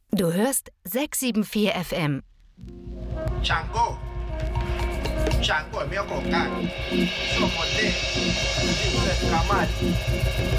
Du hörst 674 FM. Django. Django è mio compagno. Sono te. Kamal.